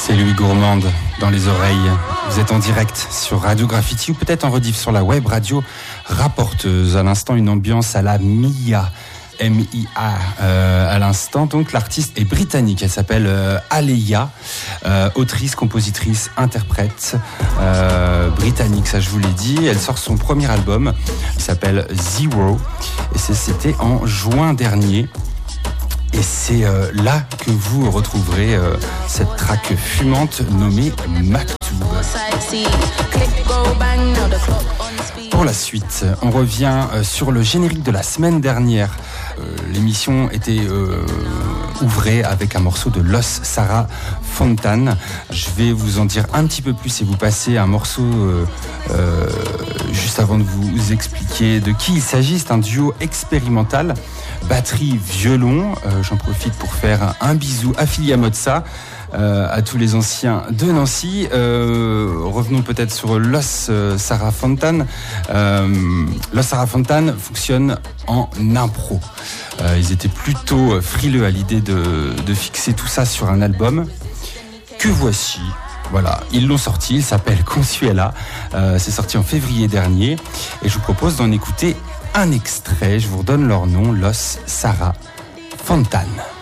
C'est Louis Gourmande dans les oreilles. Vous êtes en direct sur Radio Graffiti ou peut-être en rediff sur la web radio Rapporteuse. À l'instant, une ambiance à la Mia. M.I.A. À l'instant. Donc l'artiste est britannique, elle s'appelle Aleya, autrice, compositrice, interprète britannique, ça je vous l'ai dit. Elle sort son premier album, il s'appelle Zero, et c'était en juin dernier. Et c'est là que vous retrouverez cette track fumante nommée Maktoub. Pour la suite, on revient sur le générique de la semaine dernière. L'émission était ouvrée avec un morceau de Los Sarah Fontan. Je vais vous en dire un petit peu plus et vous passer un morceau juste avant de vous expliquer de qui il s'agit. C'est un duo expérimental, batterie, violon. J'en profite pour faire un bisou à Filia Mozza, à tous les anciens de Nancy. Revenons peut-être sur Los Sarah Fontan. Los Sarah Fontan fonctionne en impro. Ils étaient plutôt frileux à l'idée de fixer tout ça sur un album. Que voici. Voilà, ils l'ont sorti, il s'appelle Consuela. C'est sorti en février dernier. Et je vous propose d'en écouter un extrait. Je vous redonne leur nom, Los Sarah Fontan.